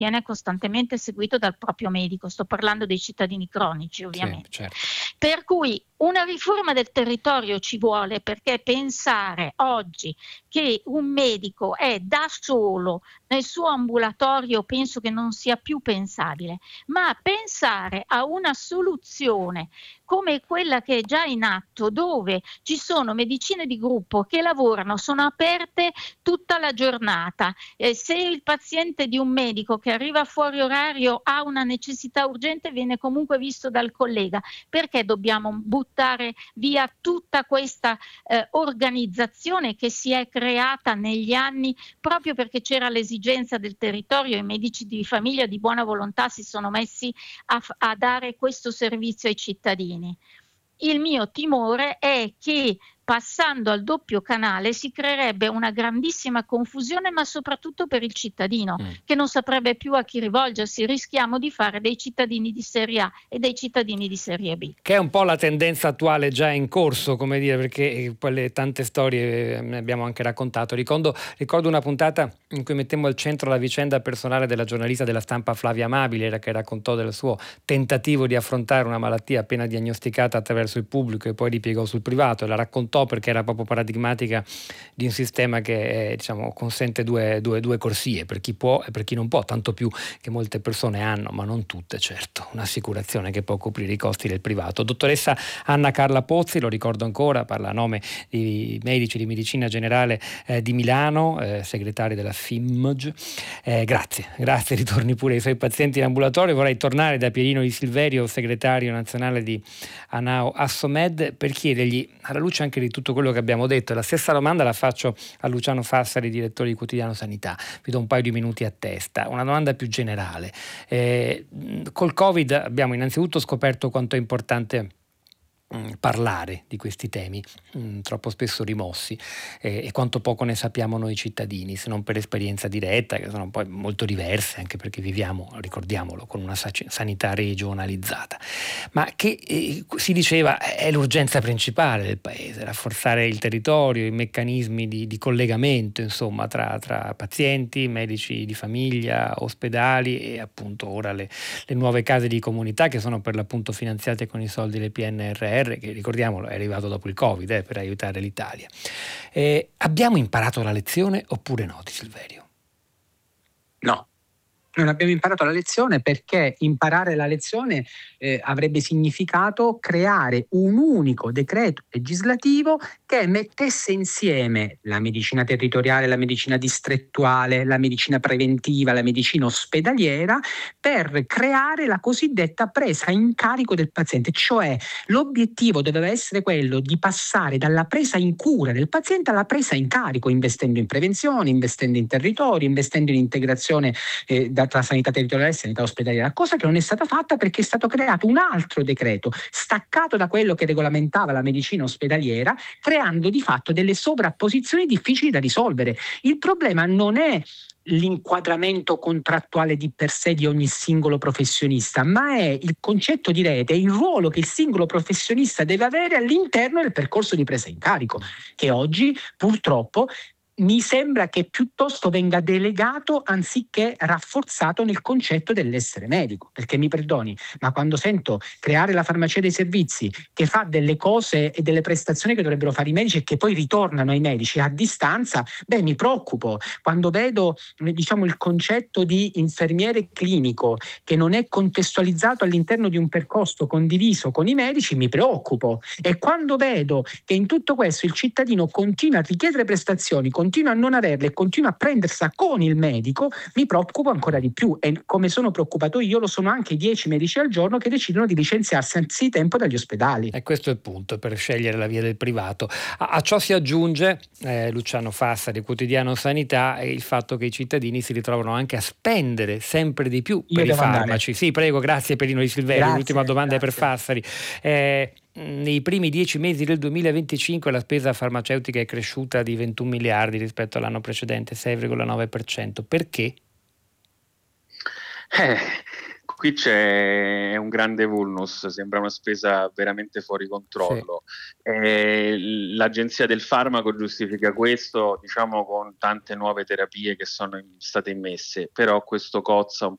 viene costantemente seguito dal proprio medico. Sto parlando dei cittadini cronici, ovviamente. Sì, certo. Per cui una riforma del territorio ci vuole, perché pensare oggi che un medico è da solo nel suo ambulatorio penso che non sia più pensabile, ma pensare a una soluzione come quella che è già in atto, dove ci sono medicine di gruppo che lavorano, sono aperte tutta la giornata. Se il paziente di un medico che arriva fuori orario ha una necessità urgente, viene comunque visto dal collega. Perché dobbiamo buttare via tutta questa organizzazione che si è creata negli anni proprio perché c'era l'esigenza del territorio? I medici di famiglia di buona volontà si sono messi a dare questo servizio ai cittadini. Il mio timore è che passando al doppio canale si creerebbe una grandissima confusione, ma soprattutto per il cittadino che non saprebbe più a chi rivolgersi. Rischiamo di fare dei cittadini di serie A e dei cittadini di serie B. Che è un po' la tendenza attuale già in corso, come dire, perché quelle tante storie ne abbiamo anche raccontato. Ricordo una puntata in cui mettemmo al centro la vicenda personale della giornalista della Stampa Flavia Amabile, che raccontò del suo tentativo di affrontare una malattia appena diagnosticata attraverso il pubblico e poi ripiegò sul privato, e la raccontò perché era proprio paradigmatica di un sistema che consente due corsie per chi può e per chi non può, tanto più che molte persone hanno, ma non tutte, certo, un'assicurazione che può coprire i costi del privato. Dottoressa Anna Carla Pozzi, lo ricordo ancora, parla a nome di medici di medicina generale di Milano, segretaria della FIMG. Grazie, ritorni pure ai suoi pazienti in ambulatorio. Vorrei tornare da Pierino Di Silverio, segretario nazionale di Anao Assomed, per chiedergli, alla luce anche di tutto quello che abbiamo detto, la stessa domanda la faccio a Luciano Fassari, direttore di Quotidiano Sanità. Vi do un paio di minuti a testa. Una domanda più generale. Col Covid abbiamo innanzitutto scoperto quanto è importante parlare di questi temi troppo spesso rimossi e quanto poco ne sappiamo noi cittadini, se non per esperienza diretta, che sono poi molto diverse, anche perché viviamo, ricordiamolo, con una sanità regionalizzata, ma che si diceva è l'urgenza principale del paese, rafforzare il territorio, i meccanismi di collegamento, insomma, tra pazienti, medici di famiglia, ospedali e appunto ora le nuove case di comunità, che sono per l'appunto finanziate con i soldi del PNRR, che ricordiamolo è arrivato dopo il Covid per aiutare l'Italia. Abbiamo imparato la lezione oppure no, Di Silverio? No. Non abbiamo imparato la lezione, perché imparare la lezione avrebbe significato creare un unico decreto legislativo che mettesse insieme la medicina territoriale, la medicina distrettuale, la medicina preventiva, la medicina ospedaliera, per creare la cosiddetta presa in carico del paziente. Cioè l'obiettivo doveva essere quello di passare dalla presa in cura del paziente alla presa in carico, investendo in prevenzione, investendo in territorio, investendo in integrazione tra sanità territoriale e sanità ospedaliera, cosa che non è stata fatta perché è stato creato un altro decreto staccato da quello che regolamentava la medicina ospedaliera, creando di fatto delle sovrapposizioni difficili da risolvere. Il problema non è l'inquadramento contrattuale di per sé di ogni singolo professionista, ma è il concetto di rete, il ruolo che il singolo professionista deve avere all'interno del percorso di presa in carico, che oggi purtroppo mi sembra che piuttosto venga delegato anziché rafforzato nel concetto dell'essere medico. Perché mi perdoni, ma quando sento creare la farmacia dei servizi, che fa delle cose e delle prestazioni che dovrebbero fare i medici e che poi ritornano ai medici a distanza, mi preoccupo. Quando vedo il concetto di infermiere clinico che non è contestualizzato all'interno di un percorso condiviso con i medici, mi preoccupo. E quando vedo che in tutto questo il cittadino continua a richiedere prestazioni, continua a non averle e continua a prendersela con il medico, mi preoccupo ancora di più. E come sono preoccupato io, lo sono anche i 10 medici al giorno che decidono di licenziarsi anzitempo dagli ospedali. E questo è il punto, per scegliere la via del privato. A ciò si aggiunge, Luciano Fassari, Quotidiano Sanità, il fatto che i cittadini si ritrovano anche a spendere sempre di più per i farmaci. Andare. Sì, prego, grazie Pierino Di Silverio. L'ultima domanda è per Fassari. Nei primi 10 mesi del 2025 la spesa farmaceutica è cresciuta di 21 miliardi rispetto all'anno precedente, 6,9%. Perché? Qui c'è un grande vulnus, sembra una spesa veramente fuori controllo. Sì. L'Agenzia del Farmaco giustifica questo, diciamo, con tante nuove terapie che sono state immesse, però questo cozza un